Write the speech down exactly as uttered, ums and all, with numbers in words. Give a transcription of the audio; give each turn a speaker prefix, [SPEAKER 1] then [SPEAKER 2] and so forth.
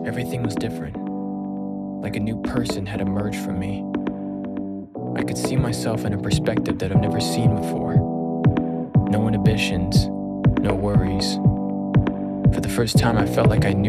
[SPEAKER 1] Everything was different, like a new person had emerged from me. I could see myself in a perspective that I've never seen before. No inhibitions, no worries. For the first time, I felt like I knew